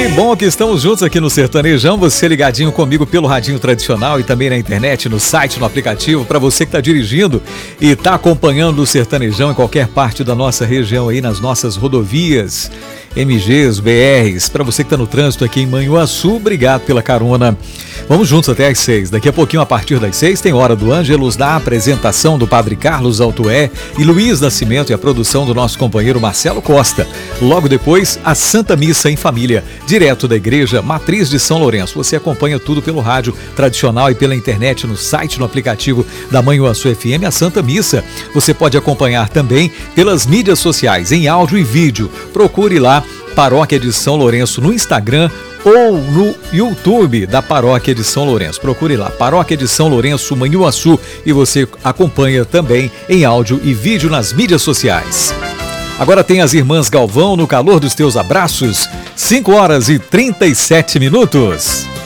bom que estamos juntos aqui no Sertanejão, você ligadinho comigo pelo radinho tradicional e também na internet, no site, no aplicativo, para você que está dirigindo e está acompanhando o Sertanejão em qualquer parte da nossa região aí, nas nossas rodovias, MGs, BRs, para você que está no trânsito aqui em Manhuaçu, obrigado pela carona. Vamos juntos até às 6. Daqui a pouquinho, a partir das 6, tem Hora do Ângelus, da apresentação do Padre Carlos Altué e Luiz Nascimento e a produção do nosso companheiro Marcelo Costa. Logo depois, a Santa Missa em Família, direto da Igreja Matriz de São Lourenço. Você acompanha tudo pelo rádio tradicional e pela internet, no site, no aplicativo da Manhuaçu FM, a Santa Missa. Você pode acompanhar também pelas mídias sociais, em áudio e vídeo. Procure lá, Paróquia de São Lourenço, no Instagram ou no YouTube da Paróquia de São Lourenço. Procure lá, Paróquia de São Lourenço, Manhuaçu, e você acompanha também em áudio e vídeo nas mídias sociais. Agora tem as Irmãs Galvão, no calor dos teus abraços, 5 horas e 37 minutos.